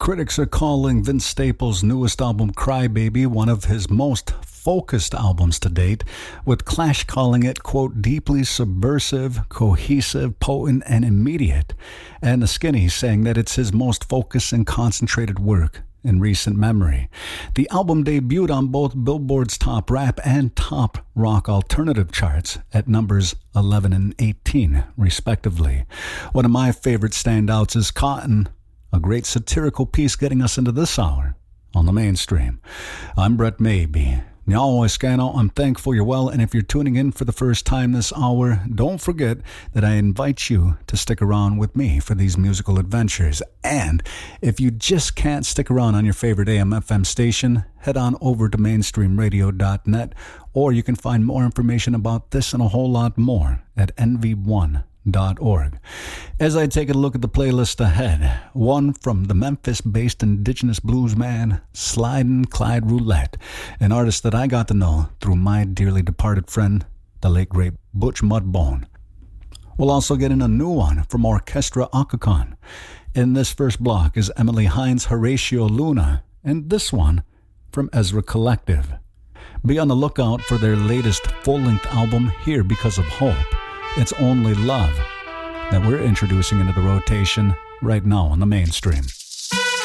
Critics are calling Vince Staples' newest album, Cry Baby, one of his most focused albums to date, with Clash calling it, quote, deeply subversive, cohesive, potent, and immediate, and The Skinny saying that it's his most focused and concentrated work in recent memory. The album debuted on both Billboard's top rap and top rock alternative charts at numbers 11 and 18, respectively. One of my favorite standouts is Cotton, a great satirical piece getting us into this hour on the mainstream. I'm Brett Maybe. Now, Scano, I'm thankful you're well, and if you're tuning in for the first time this hour, don't forget that I invite you to stick around with me for these musical adventures. And if you just can't stick around on your favorite AM/FM station, head on over to mainstreamradio.net, or you can find more information about this and a whole lot more at nv1.org. As I take a look at the playlist ahead, one from the Memphis-based indigenous bluesman Slidin' Clyde Roulette, an artist that I got to know through my dearly departed friend, the late great Butch Mudbone. We'll also get in a new one from Orchestra Occagon. In this first block is Emily Hines' Horatio Luna, and this one from Ezra Collective. Be on the lookout for their latest full-length album, Here Because of Hope. It's Only Love that we're introducing into the rotation right now on the mainstream.